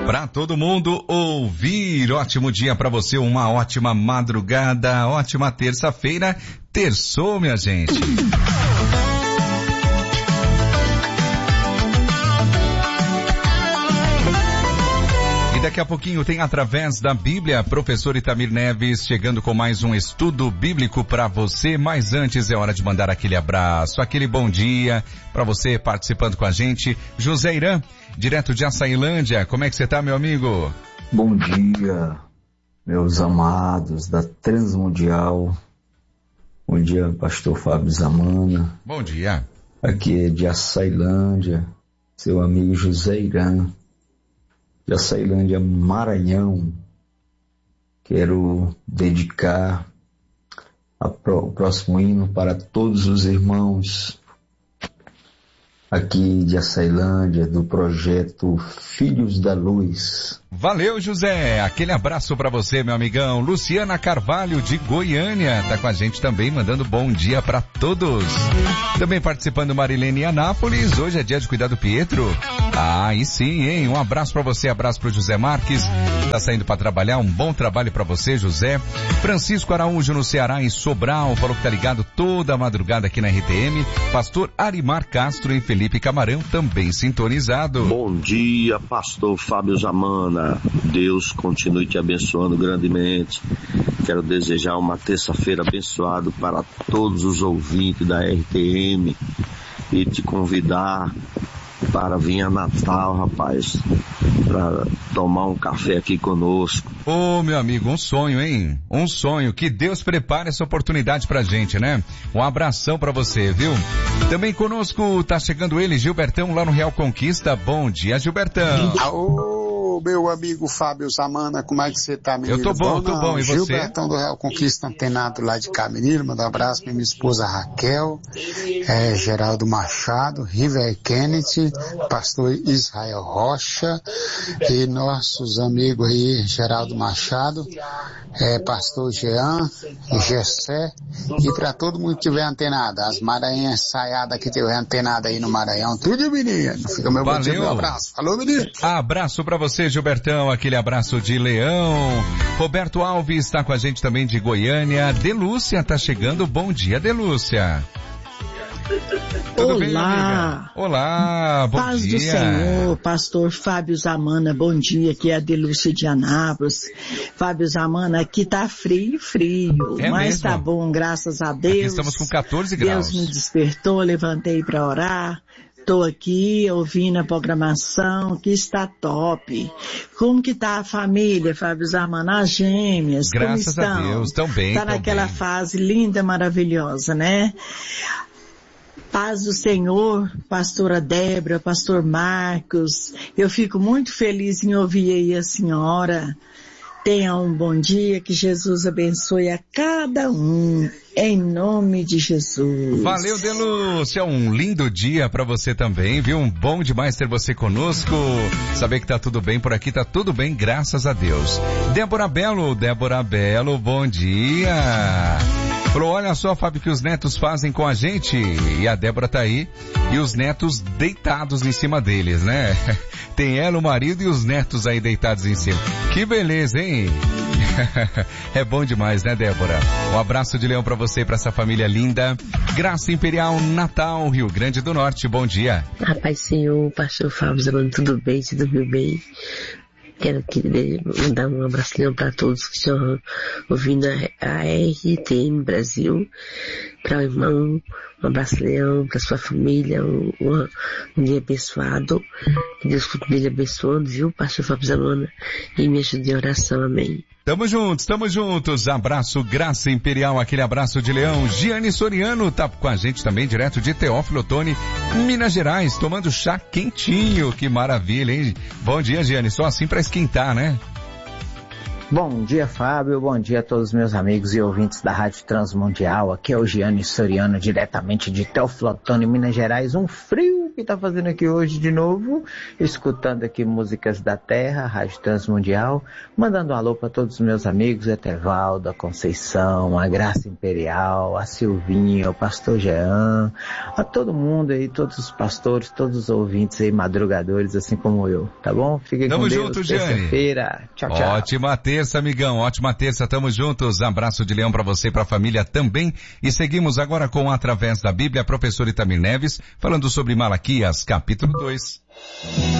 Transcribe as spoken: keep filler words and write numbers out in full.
Para todo mundo ouvir, ótimo dia para você, uma ótima madrugada, ótima terça-feira, terçou, minha gente. Daqui a pouquinho tem Através da Bíblia, professor Itamir Neves chegando com mais um estudo bíblico para você, mas antes é hora de mandar aquele abraço, aquele bom dia para você participando com a gente. José Irã, direto de Açailândia, como é que você tá, meu amigo? Bom dia, meus amados da Transmundial. Bom dia, pastor Fábio Zamana. Bom dia. Aqui é de Açailândia, seu amigo José Irã. De Açailândia, Maranhão. Quero dedicar a pro, o próximo hino para todos os irmãos aqui de Açailândia, do projeto Filhos da Luz. Valeu, José, aquele abraço para você, meu amigão. Luciana Carvalho de Goiânia tá com a gente também, mandando bom dia para todos. Também participando Marilene Anápolis, hoje é dia de cuidar do Pietro. Ah, aí sim, hein? Um abraço para você, abraço pro José Marques, tá saindo para trabalhar, um bom trabalho para você, José. Francisco Araújo no Ceará, em Sobral, falou que tá ligado toda a madrugada aqui na R T M. Pastor Arimar Castro em Felipe Camarão, também sintonizado. Bom dia, pastor Fábio Zamana. Deus continue te abençoando grandemente. Quero desejar uma terça-feira abençoada para todos os ouvintes da R T M e te convidar para vir a Natal, rapaz, para tomar um café aqui conosco. Ô, oh, meu amigo, um sonho, hein? Um sonho. Que Deus prepare essa oportunidade pra gente, né? Um abração pra você, viu? Também conosco tá chegando ele, Gilbertão, lá no Real Conquista. Bom dia, Gilbertão. Ô, meu amigo Fábio Zamana, como é que você tá, menino? Eu tô bom, bom tô bom, e você? Gilbertão do Real Conquista, antenado lá de cá, menino. Manda um abraço pra minha esposa Raquel, é, Geraldo Machado, River Kennedy, pastor Israel Rocha e nossos amigos aí, Geraldo Machado, é, pastor Jean e Gessé, e para todo mundo que tiver antenada, as Maranhãs ensaiadas que tiver antenada aí no Maranhão, tudo, menino. Fica meu bom dia, meu abraço. Falou, menino. Abraço pra você, Gilbertão, aquele abraço de Leão. Roberto Alves está com a gente também de Goiânia. Delúcia tá chegando, bom dia, Delúcia. Tudo Olá. bem, amiga? Olá, bom Paz dia. do Senhor, pastor Fábio Zamana, bom dia, aqui é a Delúcia de Anápolis. Fábio Zamana, aqui tá frio, frio, é mas mesmo? Tá bom, graças a Deus. Aqui estamos com catorze graus. Deus me despertou, levantei para orar. Estou aqui ouvindo a programação, que está top. Como que tá a família, Fábio Zamana? As gêmeas, graças como estão? a Deus, estão bem, Tá naquela bem. fase linda, maravilhosa, né? Paz do Senhor, pastora Débora, pastor Marcos, eu fico muito feliz em ouvir aí a senhora. Tenha um bom dia, que Jesus abençoe a cada um, em nome de Jesus. Valeu, Delúcia, um lindo dia pra você também, viu? Um bom demais ter você conosco, saber que tá tudo bem por aqui, tá tudo bem, graças a Deus. Débora Belo, Débora Belo, bom dia. Falou, olha só, Fábio, que os netos fazem com a gente. E a Débora tá aí, e os netos deitados em cima deles, né? Tem ela, o marido e os netos aí deitados em cima. Que beleza, hein? É bom demais, né, Débora? Um abraço de Leão pra você e pra essa família linda. Graça Imperial, Natal, Rio Grande do Norte, bom dia. A paz, Senhor, pastor Fábio Zamana, tudo bem, tudo bem? Quero querer mandar um abraço para todos que estão ouvindo a R T M Brasil, para o irmão, um abraço, Leão, para sua família, um, um, um dia abençoado, que Deus continue abençoando, viu, pastor Fábio Zamana, e me ajude em oração, amém. Tamo juntos, tamo juntos. Abraço, Graça Imperial, aquele abraço de Leão. Giane Soriano tá com a gente também, direto de Teófilo Otoni, Minas Gerais, tomando chá quentinho. Que maravilha, hein? Bom dia, Giane. Só assim pra esquentar, né? Bom dia, Fábio. Bom dia a todos os meus amigos e ouvintes da Rádio Transmundial. Aqui é o Giane Soriano, diretamente de Teófilo Otoni, Minas Gerais. Um frio que está fazendo aqui hoje de novo, escutando aqui músicas da terra, Rádio Transmundial, mandando um alô para todos os meus amigos, Etevaldo, a Conceição, a Graça Imperial, a Silvinha, o pastor Jean, a todo mundo aí, todos os pastores, todos os ouvintes aí, madrugadores, assim como eu, tá bom? Fiquem tamo com Deus, junto, terça-feira. Tchau, tchau. Ótima terça, amigão, ótima terça, tamo juntos, abraço de leão para você e para a família também, e seguimos agora com Através da Bíblia, a professora Itamir Neves, falando sobre Malaquias, capítulo dois.